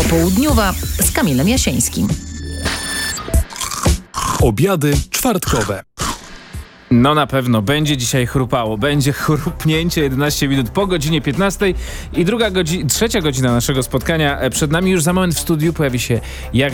Popołudniowa z Kamilem Jasińskim. Obiady czwartkowe. No na pewno będzie dzisiaj chrupało. Będzie chrupnięcie 11 minut po godzinie 15 i trzecia godzina naszego spotkania przed nami. Już za moment w studiu pojawi się